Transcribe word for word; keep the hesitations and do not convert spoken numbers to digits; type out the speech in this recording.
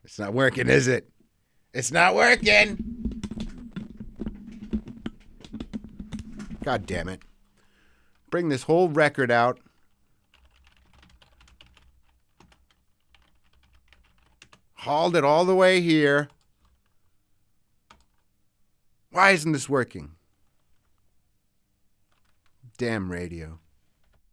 It's not working, is it? It's not working. God damn it. Bring this whole record out. Hauled it all the way here. Why isn't this working? Damn radio.